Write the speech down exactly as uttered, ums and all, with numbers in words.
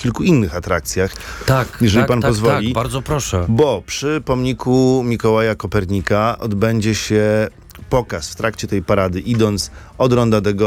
kilku innych atrakcjach. Tak, jeżeli tak, pan tak, pozwoli. tak, bardzo proszę. Bo przy pomniku Mikołaja Kopernika odbędzie się pokaz w trakcie tej parady, idąc od Ronda de Gaulle